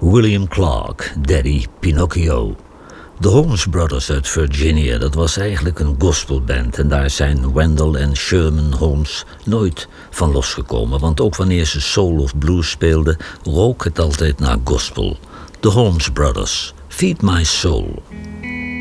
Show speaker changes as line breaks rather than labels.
William Clark, Daddy Pinocchio. De Holmes Brothers uit Virginia, dat was eigenlijk een gospelband. En daar zijn Wendell en Sherman Holmes nooit van losgekomen. Want ook wanneer ze soul of blues speelden, rook het altijd naar gospel. De Holmes Brothers, Feed My Soul.